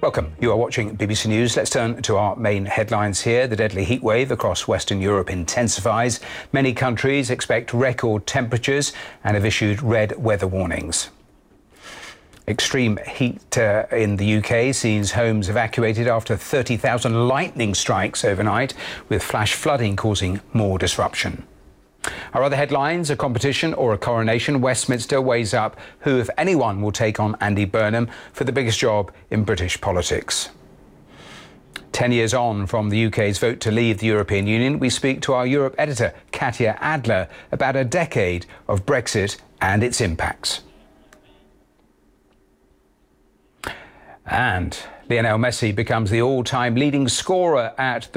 Welcome. You are watching BBC News. Let's turn to our main headlines here. The deadly heatwave across Western Europe intensifies. Many countries expect record temperatures and have issued red weather warnings. Extreme heat in the UK sees homes evacuated after 30,000 lightning strikes overnight, with flash flooding causing more disruption. Our other headlines: a competition or a coronation. Westminster weighs up who, if anyone, will take on Andy Burnham for the biggest job in British politics. 10 years on from the UK's vote to leave the European Union, we speak to our Europe editor, Katya Adler, about a decade of Brexit and its impacts. And Lionel Messi becomes the all-time leading scorer at the